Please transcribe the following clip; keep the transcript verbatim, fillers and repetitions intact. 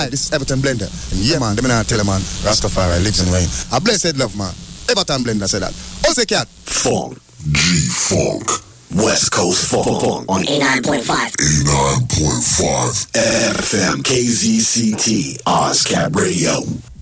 Hi, this is Everton Blender. And yeah, man, let me not tell you, man, Rastafari lives in rain. A blessed love, man. Everton Blender said that. What's the cat? Funk. G-Funk. West Coast Funk. On eighty-nine point five. eighty-nine point five. F M K Z C T. OzCap Radio.